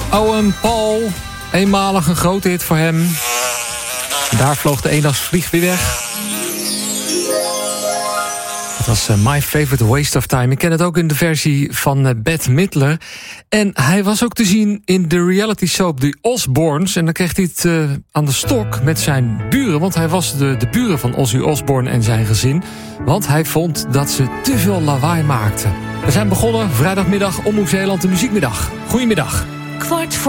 Owen Paul, eenmalig een grote hit voor hem. Daar vloog de eendagsvlieg weer weg. Het was My Favorite Waste of Time. Ik ken het ook in de versie van Bette Midler. En hij was ook te zien in de reality soap The Osbournes. En dan kreeg hij het aan de stok met zijn buren. Want hij was de buren van Ozzy Osbourne en zijn gezin. Want hij vond dat ze te veel lawaai maakten. We zijn begonnen vrijdagmiddag Omroep Zeeland, de muziekmiddag. Goedemiddag. 15:45.